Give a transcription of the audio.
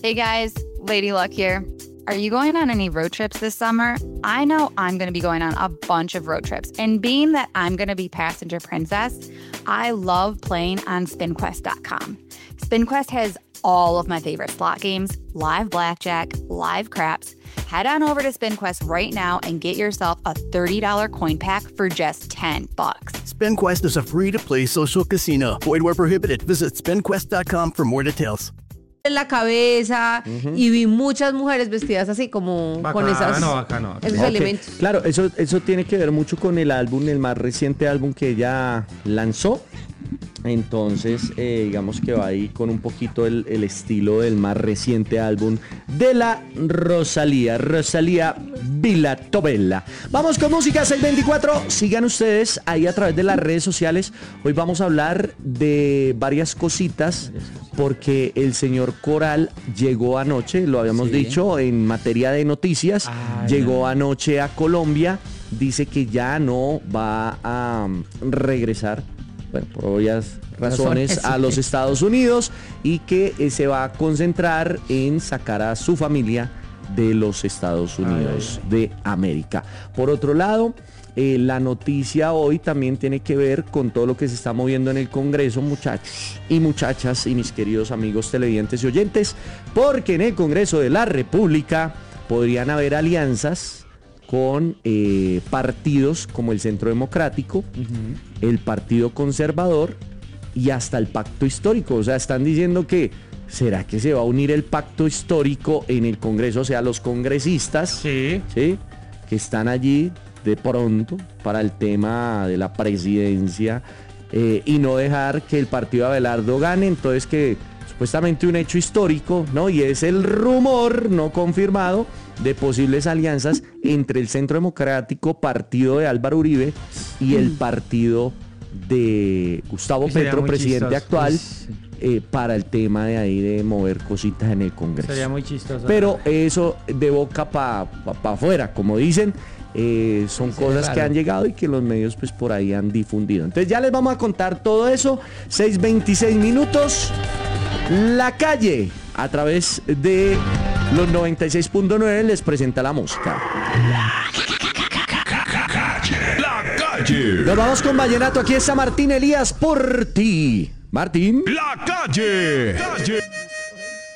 Hey guys, Lady Luck here. Are you going on any road trips this summer? I know I'm going to be going on a bunch of road trips. And being that I'm going to be passenger princess, I love playing on SpinQuest.com. SpinQuest has all of my favorite slot games, live blackjack, live craps. Head on over to SpinQuest right now and get yourself a $30 coin pack for just $10. SpinQuest is a free-to-play social casino. Void where prohibited. Visit SpinQuest.com for more details. En la cabeza y vi muchas mujeres vestidas así como con esos elementos. Claro, eso tiene que ver mucho con el más reciente álbum que ella lanzó. Entonces, digamos que va ahí con un poquito el estilo del más reciente álbum de la Rosalía Villa Tobella. Vamos con música 624. Sigan ustedes ahí a través de las redes sociales. Hoy vamos a hablar de varias cositas porque el señor Coral llegó anoche, lo habíamos dicho en materia de noticias, llegó anoche a Colombia, dice que ya no va a regresar, bueno, por obvias razones, a los Estados Unidos y que se va a concentrar en sacar a su familia de los Estados Unidos de América. Por otro lado, la noticia hoy también tiene que ver con todo lo que se está moviendo en el Congreso, muchachos y muchachas y mis queridos amigos televidentes y oyentes, porque en el Congreso de la República podrían haber alianzas con partidos como el Centro Democrático, el Partido Conservador y hasta el Pacto Histórico. O sea, están diciendo que ¿será que se va a unir el Pacto Histórico en el Congreso? O sea, los congresistas ¿sí? que están allí de pronto para el tema de la presidencia y no dejar que el partido Abelardo gane. Entonces que supuestamente un hecho histórico, ¿no? Y es el rumor no confirmado de posibles alianzas entre el Centro Democrático, partido de Álvaro Uribe, y el partido de Gustavo Petro, presidente actual, para el tema de ahí de mover cositas en el Congreso. Sería muy chistoso. Pero eso de boca para afuera, como dicen, son cosas que han llegado y que los medios pues por ahí han difundido. Entonces ya les vamos a contar todo eso. 6:26 minutos. La Calle, a través de los 96.9, les presenta la música. La Calle. Nos vamos con vallenato. Aquí está Martín Elías, por ti. Martín. La Calle.